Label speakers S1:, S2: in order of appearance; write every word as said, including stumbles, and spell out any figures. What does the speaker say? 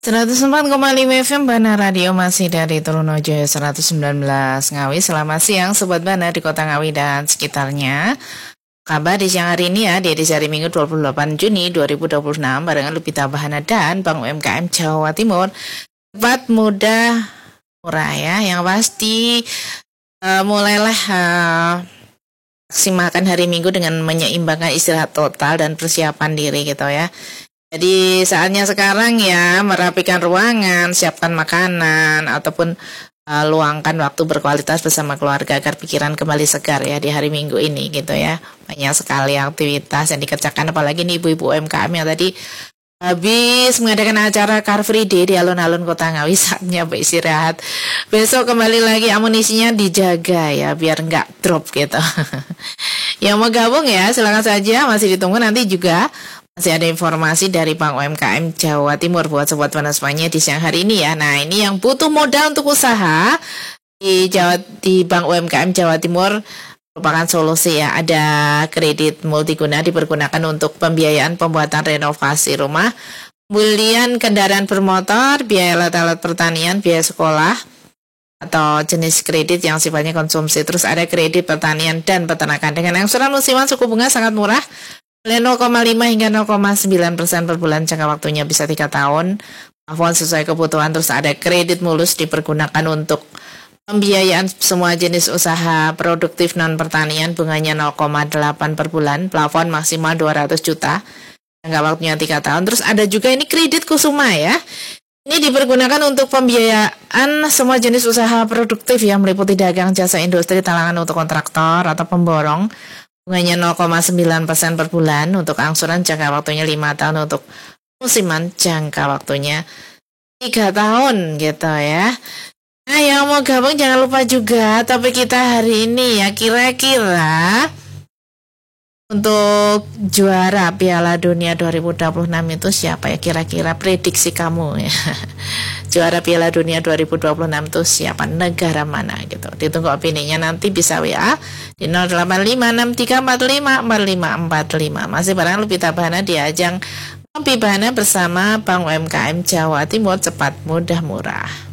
S1: seratus empat koma lima F M Bana Radio masih dari Trunojoyo seratus sembilan belas Ngawi. Selamat siang Sobat Bana di Kota Ngawi dan sekitarnya. Kabar di siang hari ini ya, di edisi hari Minggu dua puluh delapan Juni dua ribu dua puluh enam barengan Lupita Bahana dan Bank U M K M Jawa Timur. Cepat, mudah, murah ya. Yang pasti uh, mulailah uh, maksimalkan hari Minggu dengan menyeimbangkan istirahat total dan persiapan diri gitu ya. Jadi saatnya sekarang ya merapikan ruangan, siapkan makanan, ataupun uh, luangkan waktu berkualitas bersama keluarga agar pikiran kembali segar ya di hari Minggu ini gitu ya. Banyak sekali aktivitas yang dikerjakan, apalagi nih ibu-ibu U M K M yang tadi habis mengadakan acara Car Free Day di alun-alun Kota Ngawi, saatnya beristirahat. Besok kembali lagi amunisinya dijaga ya biar nggak drop gitu. Yang mau gabung ya silakan saja, masih ditunggu. Nanti juga masih ada informasi dari Bank U M K M Jawa Timur buat sobat penaspanya di siang hari ini ya. Nah, ini yang butuh modal untuk usaha di Jawa di Bank U M K M Jawa Timur merupakan solusi ya. Ada kredit multiguna dipergunakan untuk pembiayaan pembuatan renovasi rumah, pembelian kendaraan bermotor, biaya alat-alat pertanian, biaya sekolah, atau jenis kredit yang sifatnya konsumsi. Terus ada kredit pertanian dan peternakan dengan angsuran musiman suku bunga sangat murah, nol koma lima hingga nol koma sembilan persen per bulan, jangka waktunya bisa tiga tahun, plafon sesuai kebutuhan. Terus ada kredit mulus dipergunakan untuk pembiayaan semua jenis usaha produktif non pertanian, bunganya nol koma delapan per bulan, plafon maksimal dua ratus juta, jangka waktunya tiga tahun. Terus ada juga ini kredit kusuma ya. Ini dipergunakan untuk pembiayaan semua jenis usaha produktif yang meliputi dagang, jasa, industri, talangan untuk kontraktor atau pemborong. Bunganya nol koma sembilan persen per bulan, untuk angsuran jangka waktunya lima tahun, untuk musiman jangka waktunya tiga tahun gitu ya. Nah, yang mau gabung jangan lupa juga topik kita hari ini ya, kira-kira untuk juara Piala Dunia dua ribu dua puluh enam itu siapa ya, kira-kira prediksi kamu ya. Juara Piala Dunia dua ribu dua puluh enam itu siapa, negara mana gitu. Ditunggu opininya, nanti bisa W A di nol delapan lima enam tiga empat lima empat lima empat lima. Masih barang Lupita Bahana di ajang Ngopi Bahana bersama Bank U M K M Jawa Timur, cepat, mudah, murah.